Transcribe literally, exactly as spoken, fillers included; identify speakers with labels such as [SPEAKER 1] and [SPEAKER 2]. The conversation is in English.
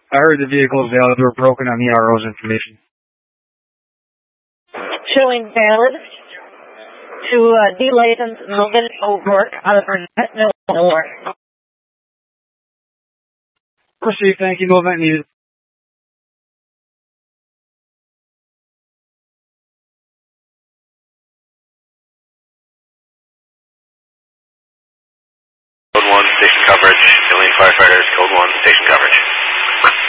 [SPEAKER 1] I heard the vehicle's valves were broken on the R O's information.
[SPEAKER 2] Showing valid to uh, D. Latham's Melvin O'Rourke out of Burnett, Illinois.
[SPEAKER 1] Proceed, thank you, no event needed.